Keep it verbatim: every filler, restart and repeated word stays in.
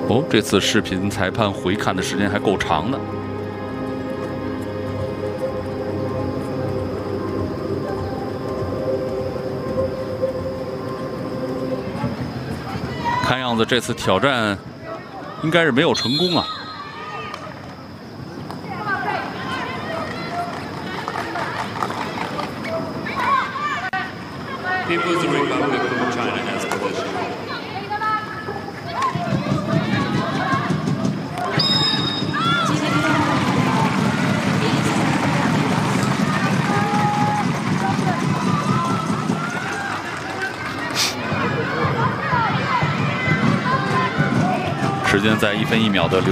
哦，这次视频裁判回看的时间还够长的。看样子这次挑战应该是没有成功啊。 People's Republic of China has possession. 时间在一分一秒的流。